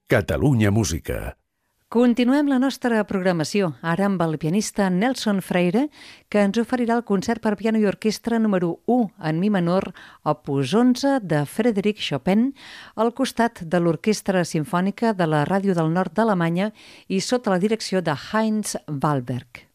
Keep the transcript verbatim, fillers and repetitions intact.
Catalunya Música. Continuem la nostra programació, ara amb el pianista Nelson Freire, que ens oferirà el concert per piano i orquestra número u en mi menor, opus onze de Frédéric Chopin, al costat de l'Orquestra Simfònica de la Ràdio del Nord d'Alemanya i sota la direcció de Heinz Wahlberg.